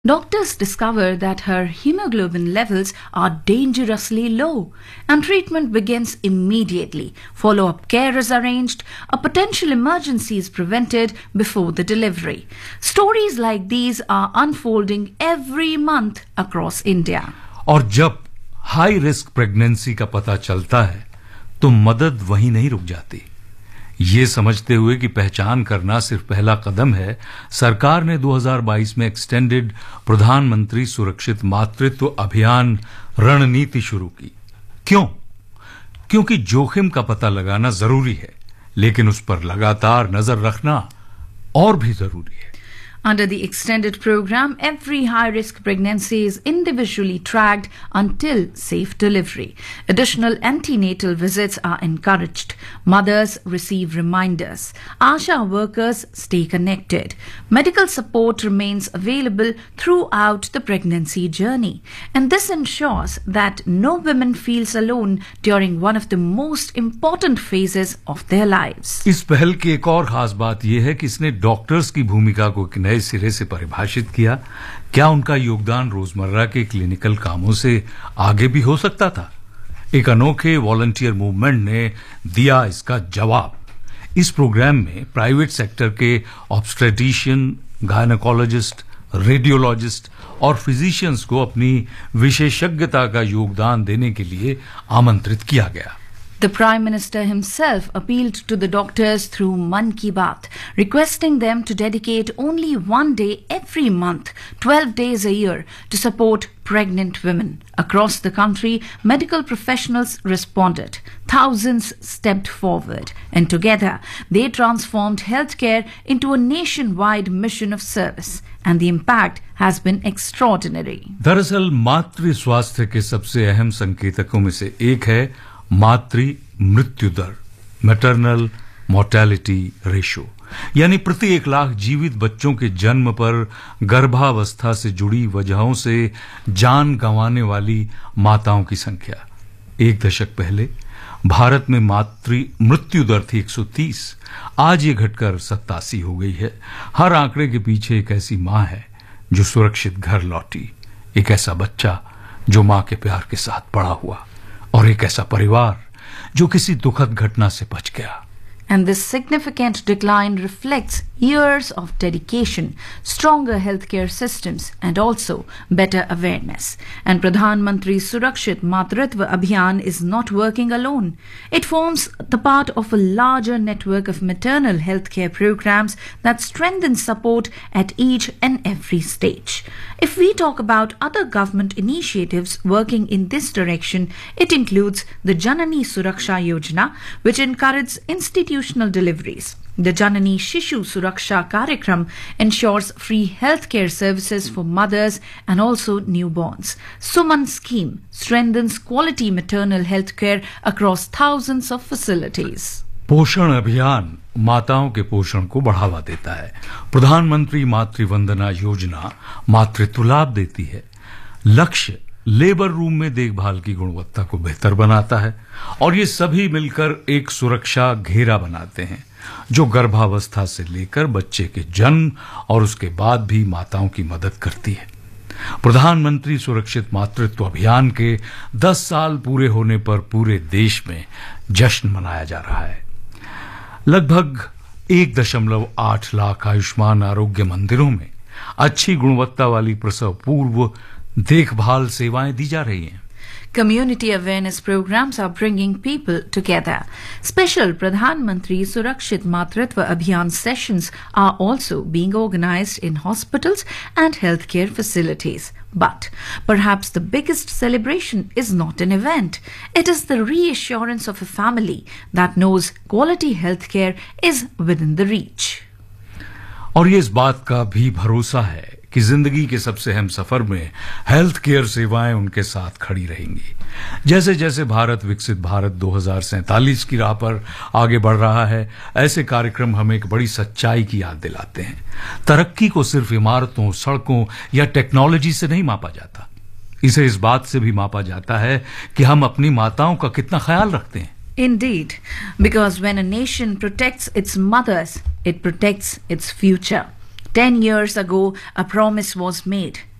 Doctors discover that her hemoglobin levels are dangerously low, and treatment begins immediately. Follow-up care is arranged, a potential emergency is prevented before the delivery. Stories like these are unfolding every month across India. और जब high risk pregnancy का पता चलता है तो मदद वहीं नहीं रुक जाती। ये समझते हुए कि पहचान करना सिर्फ पहला कदम है, सरकार ने 2022 में एक्सटेंडेड प्रधानमंत्री सुरक्षित मातृत्व अभियान रणनीति शुरू की। क्यों? क्योंकि जोखिम का पता लगाना जरूरी है, लेकिन उस पर लगातार नजर रखना और भी जरूरी है। Under the extended program, every high-risk pregnancy is individually tracked until safe delivery. Additional antenatal visits are encouraged. Mothers receive reminders. ASHA workers stay connected. Medical support remains available throughout the pregnancy journey. And this ensures that no woman feels alone during one of the most important phases of their lives. इस पहल की एक और खास बात यह है कि इसने डॉक्टर्स की भूमिका को नए सिरे से परिभाषित किया। क्या उनका योगदान रोजमर्रा के क्लिनिकल कामों से आगे भी हो सकता था? एक अनोखे वॉलंटियर मूवमेंट ने दिया इसका जवाब। इस प्रोग्राम में प्राइवेट सेक्टर के ऑब्स्टेट्रिशियन, गायनेकोलॉजिस्ट, रेडियोलॉजिस्ट और फिजिशियंस को अपनी विशेषज्ञता का योगदान देने के लिए आमंत्रित किया गया। The Prime Minister himself appealed to the doctors through Mann Ki Baat, requesting them to dedicate only one day every month, 12 days a year, to support pregnant women. Across the country, medical professionals responded. Thousands stepped forward, and together they transformed healthcare into a nationwide mission of service. And the impact has been extraordinary. दरअसल मातृ स्वास्थ्य के सबसे अहम संकेतकों में से एक है मातृ मृत्यु दर, मैटरनल मोर्टेलिटी रेशो, यानी प्रति 1 लाख जीवित बच्चों के जन्म पर गर्भावस्था से जुड़ी वजहों से जान गंवाने वाली माताओं की संख्या। 1 दशक पहले भारत में मातृ मृत्यु दर थी 130, आज ये घटकर 87 हो गई है। हर आंकड़े के पीछे एक ऐसी मां है जो सुरक्षित घर लौटी, एक ऐसा बच्चा जो मां के प्यार के साथ बड़ा हुआ, और एक ऐसा परिवार जो किसी दुखद घटना से बच गया। And this significant decline reflects years of dedication, stronger healthcare systems, and also better awareness. And Pradhan Mantri Surakshit Matritva Abhiyan is not working alone. It forms the part of a larger network of maternal healthcare programs that strengthen support at each and every stage. If we talk about other government initiatives working in this direction, it includes the Janani Suraksha Yojana, which encourages institutional deliveries. The Janani Shishu Suraksha Karyakram ensures free healthcare services for mothers and also newborns. Suman scheme strengthens quality maternal healthcare across thousands of facilities. पोषण अभियान माताओं के पोषण को बढ़ावा देता है। प्रधानमंत्री मातृ वंदना योजना मातृत्व लाभ देती है। लक्ष्य लेबर रूम में देखभाल की गुणवत्ता को बेहतर बनाता है, और ये सभी मिलकर एक सुरक्षा घेरा बनाते हैं जो गर्भावस्था से लेकर बच्चे के जन्म और उसके बाद भी माताओं की मदद करती है। प्रधानमंत्री सुरक्षित मातृत्व अभियान के 10 साल पूरे होने पर पूरे देश में जश्न मनाया जा रहा है। लगभग 1.8 लाख आयुष्मान आरोग्य मंदिरों में अच्छी गुणवत्ता वाली प्रसव पूर्व देखभाल सेवाएं दी जा रही हैं। Community awareness programs are bringing people together. Special Pradhan Mantri Surakshit Matritva Abhiyan sessions are also being organized in hospitals and healthcare facilities. But perhaps the biggest celebration is not an event. It is the reassurance of a family that knows quality healthcare is within the reach. और ये इस बात का भी भरोसा है कि जिंदगी के सबसे अहम सफर में हेल्थ केयर सेवाएं उनके साथ खड़ी रहेंगी। जैसे जैसे भारत विकसित भारत 2047 की राह पर आगे बढ़ रहा है, ऐसे कार्यक्रम हमें एक बड़ी सच्चाई की याद दिलाते हैं। तरक्की को सिर्फ इमारतों, सड़कों या टेक्नोलॉजी से नहीं मापा जाता, इसे इस बात से भी मापा जाता है कि हम अपनी माताओं का कितना ख्याल रखते हैं। Indeed, because when a nation protects its mothers, it protects its future. 10 years ago, a promise was made.